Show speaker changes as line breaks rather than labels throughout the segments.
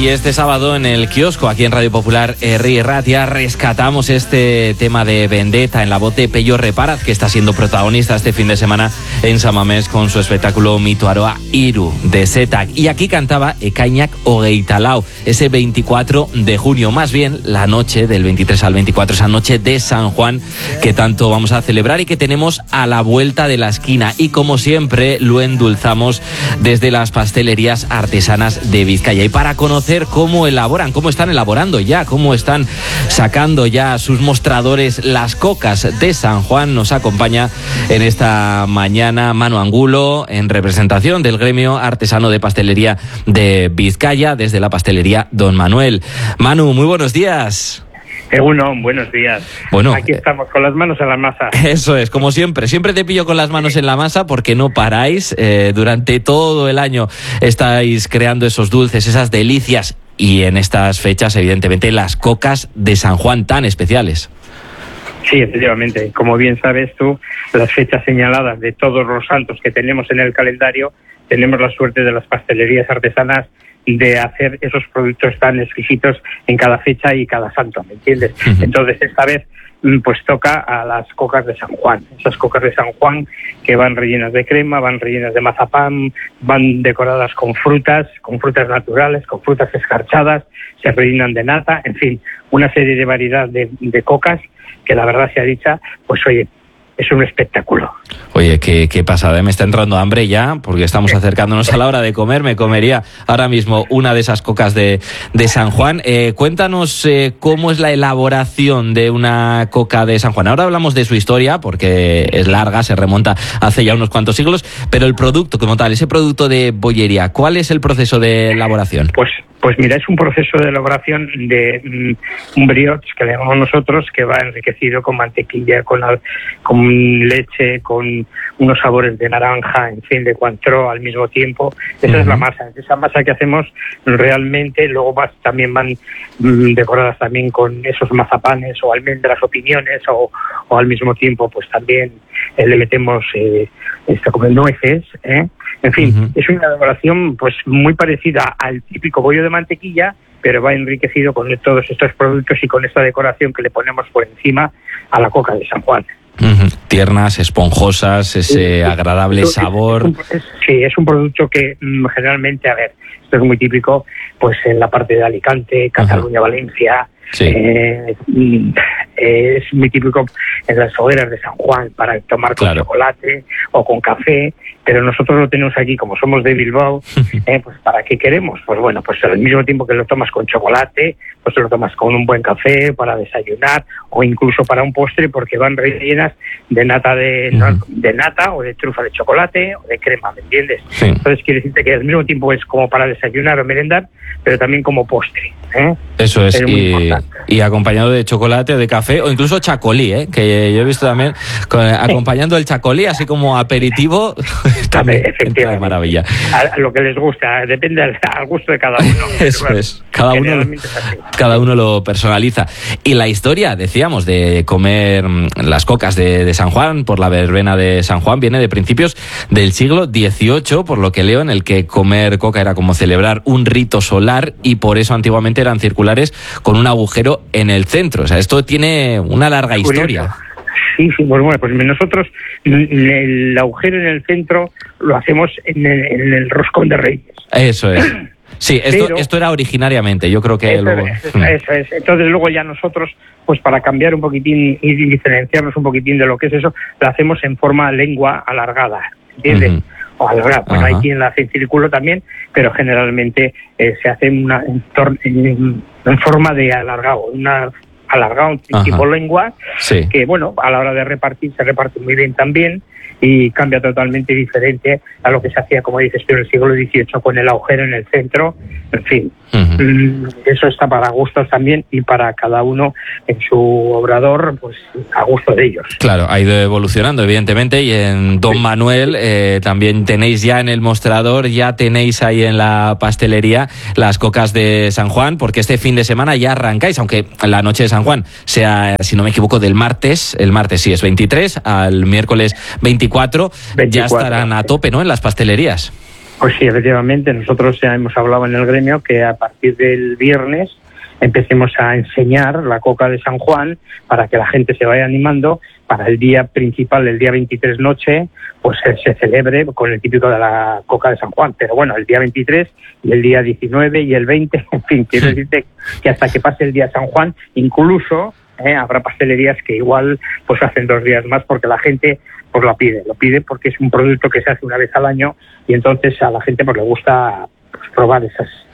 Y este sábado en el kiosco, aquí en Radio Popular Herri y Ratia, rescatamos este tema de Vendetta en la voz de Pello Reparaz, que está siendo protagonista este fin de semana en San Mamés con su espectáculo Mito Aroa Iru de Zetac. Y aquí cantaba Ekainak Ogeitalao, ese 24 de junio, más bien la noche del 23 al 24, esa noche de San Juan que tanto vamos a celebrar y que tenemos a la vuelta de la esquina. Y como siempre lo endulzamos desde las pastelerías artesanas de Vizcaya. Y para conocer cómo elaboran, cómo están elaborando ya, cómo están sacando ya sus mostradores las cocas de San Juan, nos acompaña en esta mañana Manu Angulo, en representación del gremio artesano de pastelería de Vizcaya, desde la pastelería Don Manuel. Manu, muy buenos días.
Buenos días.
Bueno,
aquí estamos con las manos en la masa.
Eso es, como siempre te pillo con las manos en la masa porque no paráis. Durante todo el año estáis creando esos dulces, esas delicias, y en estas fechas, evidentemente, las cocas de San Juan tan especiales.
Sí, efectivamente. Como bien sabes tú, las fechas señaladas de todos los santos que tenemos en el calendario, tenemos la suerte de las pastelerías artesanas de hacer esos productos tan exquisitos en cada fecha y cada santo, ¿me entiendes? Entonces, esta vez pues toca a las cocas de San Juan. Esas cocas de San Juan que van rellenas de crema, van rellenas de mazapán, van decoradas con frutas naturales, con frutas escarchadas, se rellenan de nata, en fin, una serie de variedad de cocas que, la verdad sea dicha, pues oye, es un espectáculo.
Oye, qué pasada, me está entrando hambre ya, porque estamos acercándonos a la hora de comer. Me comería ahora mismo una de esas cocas de San Juan. Cuéntanos cómo es la elaboración de una coca de San Juan. Ahora hablamos de su historia, porque es larga, se remonta hace ya unos cuantos siglos, pero el producto como tal, ese producto de bollería, ¿cuál es el proceso de elaboración?
Pues mira, es un proceso de elaboración de un brioche, que le llamamos nosotros, que va enriquecido con mantequilla, con leche, con unos sabores de naranja, en fin, de Cointreau al mismo tiempo. Esa es la masa. Esa masa que hacemos realmente, luego también van decoradas también con esos mazapanes o almendras o piñones, o al mismo tiempo pues también le metemos como nueces, En fin, es una elaboración pues muy parecida al típico bollo de mantequilla, pero va enriquecido con todos estos productos y con esta decoración que le ponemos por encima a la coca de San Juan.
Tiernas, esponjosas, ese agradable sabor.
Sí, es un producto que generalmente, a ver, esto es muy típico pues en la parte de Alicante, Cataluña, Valencia. Sí. Es muy típico en las hogueras de San Juan para tomar con chocolate o con café, pero nosotros lo tenemos aquí, como somos de Bilbao, pues ¿para qué queremos? Pues bueno, pues al mismo tiempo que lo tomas con chocolate, pues lo tomas con un buen café para desayunar o incluso para un postre, porque van rellenas de nata de nata o de trufa de chocolate o de crema, ¿me entiendes? Sí. Entonces quiere decirte que al mismo tiempo es como para desayunar o merendar, pero también como postre.
Eso es, y acompañado de chocolate o de café o incluso chacolí, que yo he visto también acompañando el chacolí así como aperitivo. También efectivamente, maravilla.
A lo que les gusta, depende al gusto de cada uno.
Eso es, cada uno lo personaliza. Y la historia, decíamos, de comer las cocas de San Juan por la verbena de San Juan viene de principios del siglo XVIII, por lo que leo, en el que comer coca era como celebrar un rito solar, y por eso antiguamente eran circulares con un agujero en el centro. O sea, esto tiene una larga historia.
Sí, pues bueno, pues nosotros el agujero en el centro lo hacemos en el roscón de Reyes.
Eso es. Sí, esto era originariamente, yo creo que luego...
Eso es. Entonces luego ya nosotros, pues para cambiar un poquitín y diferenciarnos un poquitín de lo que es eso, lo hacemos en forma lengua alargada, ¿entiendes? O alargada. Bueno, hay quien la hace en círculo también, pero generalmente se hace en forma de alargado, alargado tipo lengua, que bueno, a la hora de repartir se reparte muy bien también y cambia totalmente diferente a lo que se hacía, como dices tú, en el siglo XVIII con el agujero en el centro. En fin, eso está para gustos también y para cada uno en su obrador, pues a gusto de ellos.
Claro, ha ido evolucionando evidentemente, y en Don Manuel también tenéis ya en el mostrador, ya tenéis ahí en la pastelería las cocas de San Juan, porque este fin de semana ya arrancáis, aunque la noche de San Juan sea, si no me equivoco, del martes, el martes sí es 23, al miércoles 24, ya estarán a tope, ¿no?, en las pastelerías.
Pues sí, efectivamente, nosotros ya hemos hablado en el gremio que a partir del viernes empecemos a enseñar la coca de San Juan para que la gente se vaya animando para el día principal, el día 23 noche, pues se celebre con el típico de la coca de San Juan. Pero bueno, el día 23 y el día 19 y el 20, en fin, quiero decirte que hasta que pase el día San Juan, incluso habrá pastelerías que igual pues hacen 2 días más porque la gente pues lo pide porque es un producto que se hace una vez al año y entonces a la gente pues le gusta pues, probar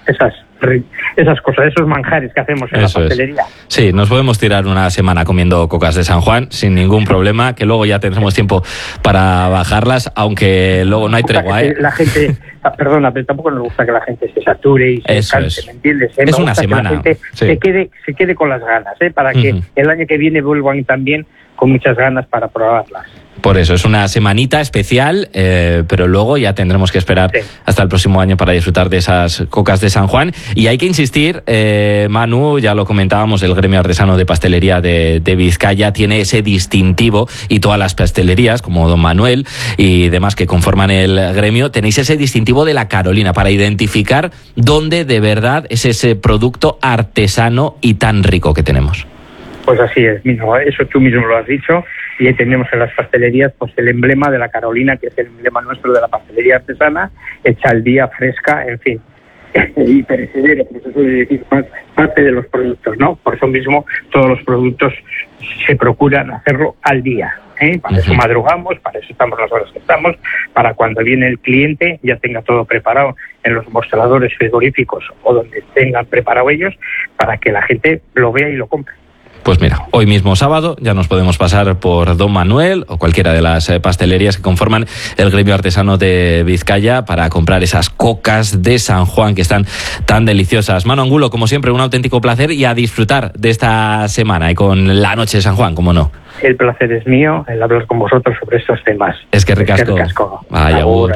esas cosas, esos manjares que hacemos en la pastelería.
Sí, nos podemos tirar una semana comiendo cocas de San Juan sin ningún problema, que luego ya tendremos tiempo para bajarlas, aunque luego no hay tregua.
La gente, perdona, pero tampoco nos gusta que la gente se sature y se canse, ¿me entiendes?
Es una semana.
Que la gente se quede con las ganas, para que el año que viene vuelvan también con muchas ganas para probarlas.
Por eso, es una semanita especial, pero luego ya tendremos que esperar hasta el próximo año para disfrutar de esas cocas de San Juan. Y hay que insistir, Manu, ya lo comentábamos, el gremio artesano de pastelería de Vizcaya tiene ese distintivo, y todas las pastelerías, como Don Manuel y demás que conforman el gremio, tenéis ese distintivo de la Carolina para identificar dónde de verdad es ese producto artesano y tan rico que tenemos.
Pues así es, eso tú mismo lo has dicho, y ahí tenemos en las pastelerías pues el emblema de la Carolina, que es el emblema nuestro de la pastelería artesana, hecha al día, fresca, en fin, y perecedero, por eso suele decir parte de los productos, ¿no? Por eso mismo todos los productos se procuran hacerlo al día, Para eso madrugamos, para eso estamos las horas que estamos, para cuando viene el cliente ya tenga todo preparado en los mostradores frigoríficos o donde tengan preparado ellos, para que la gente lo vea y lo compre.
Pues mira, hoy mismo sábado ya nos podemos pasar por Don Manuel o cualquiera de las pastelerías que conforman el gremio artesano de Vizcaya para comprar esas cocas de San Juan que están tan deliciosas. Manu Angulo, como siempre, un auténtico placer y a disfrutar de esta semana y con la noche de San Juan, como no.
El placer es mío, el hablar con vosotros sobre estos temas.
Es que ricasco. Vaya,
agur.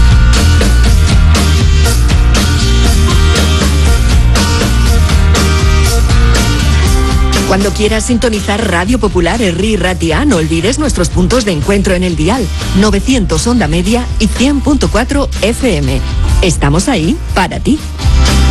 Cuando quieras sintonizar Radio Popular Herri Ratia, no olvides nuestros puntos de encuentro en el dial 900 onda media y 100.4 FM. Estamos ahí para ti.